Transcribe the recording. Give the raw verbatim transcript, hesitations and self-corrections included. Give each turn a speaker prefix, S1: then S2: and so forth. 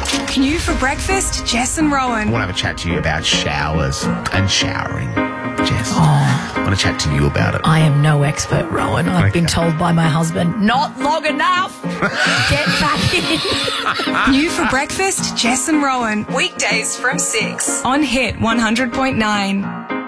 S1: New for breakfast, Jess and Rowan.
S2: I want to have a chat to you about showers and showering, Jess.
S3: Oh.
S2: I want to chat to you about it.
S3: I am no expert, Rowan. I've
S2: Okay.
S3: been told by my husband, not long enough. Get back in.
S1: New for breakfast, Jess and Rowan. Weekdays from six on Hit one hundred point nine.